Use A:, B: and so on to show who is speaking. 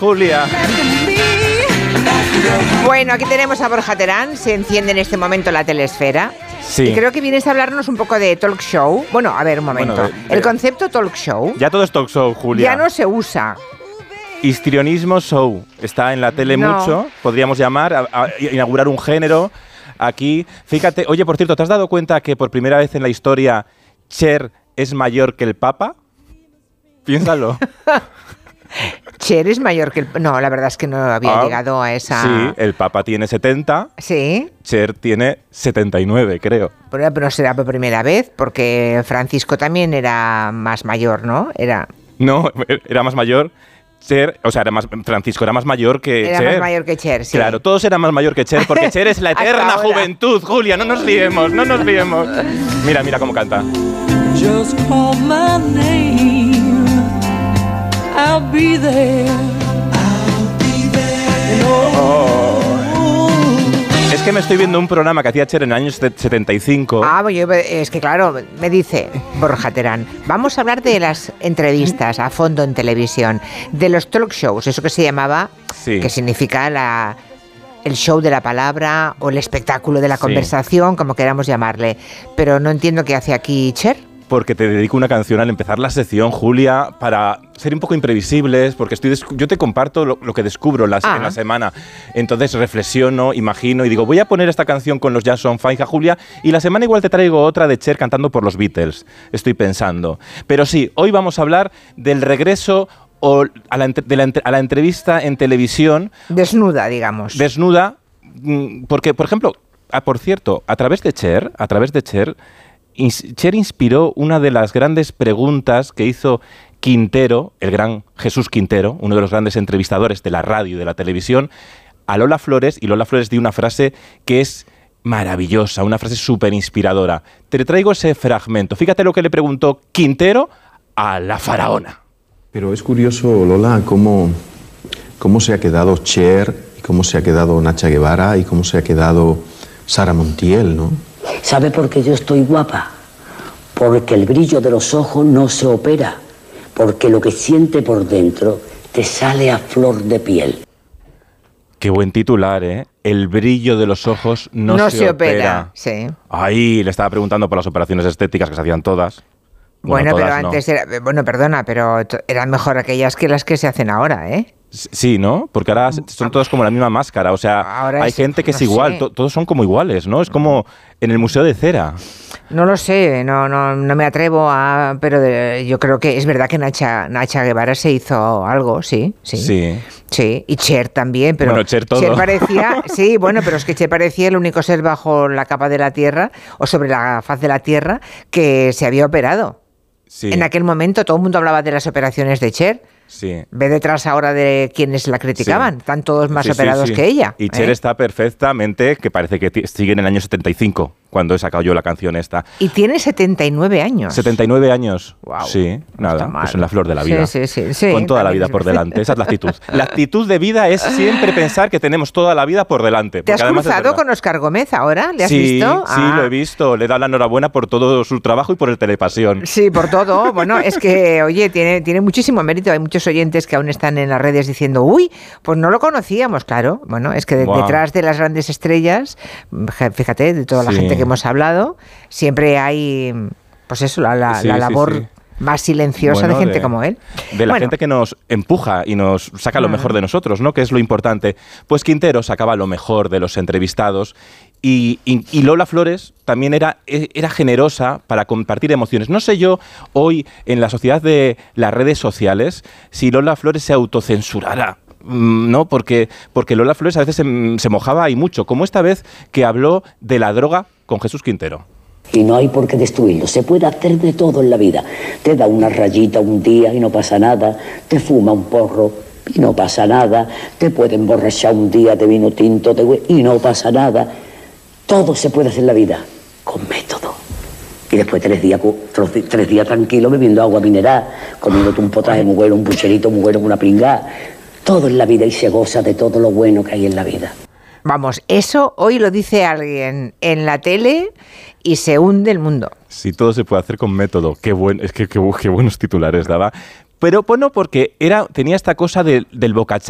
A: Julia.
B: Bueno, aquí tenemos a Borja Terán. Se enciende en este momento la telesfera.
A: Sí.
B: Y creo que vienes a hablarnos un poco de talk show. Bueno, a ver, un momento.
A: Bueno,
B: el concepto talk show
A: Ya todo es talk show, Julia.
B: ya no se usa.
A: Histrionismo show. Está en la tele mucho. Podríamos llamar a inaugurar un género aquí. Fíjate, oye, por cierto, ¿te has dado cuenta que por primera vez en la historia Cher es mayor que el Papa? Piénsalo.
B: Cher es mayor que el... No, la verdad es que no había llegado a esa...
A: Sí, el Papa tiene 70.
B: Sí.
A: Cher tiene 79, creo.
B: Pero no será por primera vez, porque Francisco también era más mayor, ¿no?
A: No, era más mayor. Cher, o sea, Francisco era más mayor que Cher.
B: Era más mayor que Cher, sí.
A: Claro, todos eran más mayor que Cher, porque Cher es la eterna juventud, Julia, no nos liemos. Mira cómo canta.
C: Just call my name, I'll be there.
A: Es que me estoy viendo un programa que hacía Cher en el año 75.
B: Es que claro, me dice Borja Terán, vamos a hablar de las entrevistas a fondo en televisión, de los talk shows, eso que se llamaba, que significa el show de la palabra o el espectáculo de la conversación, como queramos llamarle. Pero no entiendo qué hace aquí Cher.
A: Porque te dedico una canción al empezar la sección, Julia, para ser un poco imprevisibles, porque yo te comparto lo que descubro en la semana. Entonces reflexiono, imagino y digo, voy a poner esta canción con los Jackson 5 a Julia, y la semana igual te traigo otra de Cher cantando por los Beatles. Estoy pensando. Pero sí, hoy vamos a hablar del regreso a la entrevista en televisión.
B: Desnuda, digamos.
A: Desnuda, porque, por ejemplo, por cierto, a través de Cher, Cher inspiró una de las grandes preguntas que hizo Quintero, el gran Jesús Quintero, uno de los grandes entrevistadores de la radio y de la televisión, a Lola Flores, y Lola Flores dio una frase que es maravillosa, una frase súper inspiradora. Te traigo ese fragmento. Fíjate lo que le preguntó Quintero a la faraona.
D: Pero es curioso, Lola, cómo se ha quedado Cher, y cómo se ha quedado Nacha Guevara, y cómo se ha quedado Sara Montiel, ¿no?
E: ¿Sabe por qué yo estoy guapa? Porque el brillo de los ojos no se opera, porque lo que siente por dentro te sale a flor de piel.
A: Qué buen titular, ¿eh? El brillo de los ojos no se opera.
B: Sí.
A: Ahí le estaba preguntando por las operaciones estéticas que se hacían todas.
B: Bueno,
A: todas
B: pero antes perdona, pero eran mejor aquellas que las que se hacen ahora, ¿eh?
A: Sí, ¿no? Porque ahora son todas como la misma máscara. O sea, hay gente que es igual. Todos son como iguales, ¿no? Es como en el Museo de Cera.
B: No lo sé, no me atrevo a... Pero yo creo que es verdad que Nacha Guevara se hizo algo, sí. Sí, y Cher también, pero...
A: Bueno, Cher todo.
B: Cher parecía... Sí, bueno, pero es que Cher parecía el único ser bajo la capa de la Tierra, o sobre la faz de la Tierra, que se había operado. Sí. En aquel momento todo el mundo hablaba de las operaciones de Cher.
A: Sí.
B: Ve detrás ahora de quienes la criticaban. Están todos más operados que ella.
A: Y Cher está perfectamente, que parece que sigue en el año 75, cuando he sacado yo la canción esta.
B: Y tiene 79 años.
A: 79 años.
B: Wow.
A: Sí, nada, pues en la flor de la vida.
B: Sí.
A: Con toda la vida por delante. Esa es la actitud. La actitud de vida es siempre pensar que tenemos toda la vida por delante.
B: ¿Te has cruzado con Óscar Gómez ahora? ¿Le has visto?
A: Sí, lo he visto. Le he dado la enhorabuena por todo su trabajo y por el Telepasión.
B: Sí, por todo. Bueno, es que, oye, tiene muchísimo mérito. Hay muchos oyentes que aún están en las redes diciendo, uy, pues no lo conocíamos, claro. Bueno, es que detrás de las grandes estrellas, fíjate, de toda la gente que hemos hablado, siempre hay, pues eso, la labor más silenciosa de gente como él.
A: De la gente que nos empuja y nos saca lo mejor de nosotros, ¿no? Que es lo importante. Pues Quintero sacaba lo mejor de los entrevistados y Lola Flores también era generosa para compartir emociones. No sé yo, hoy, en la sociedad de las redes sociales, si Lola Flores se autocensurara. No, porque Lola Flores a veces se mojaba y mucho, como esta vez que habló de la droga con Jesús Quintero.
E: Y no hay por qué destruirlo, se puede hacer de todo en la vida. Te da una rayita un día y no pasa nada, te fuma un porro y no pasa nada, te puede emborrachar un día de vino tinto y no pasa nada. Todo se puede hacer en la vida, con método. Y después 3 días tranquilo bebiendo agua mineral, comiéndote un potaje muy bueno, un pucherito muy bueno, una pringada. Todo en la vida y se goza de todo lo bueno que hay en la vida.
B: Vamos, eso hoy lo dice alguien en la tele y se hunde el mundo.
A: Sí, todo se puede hacer con método. Qué buenos titulares daba. Pero bueno, porque tenía esta cosa del bocachá.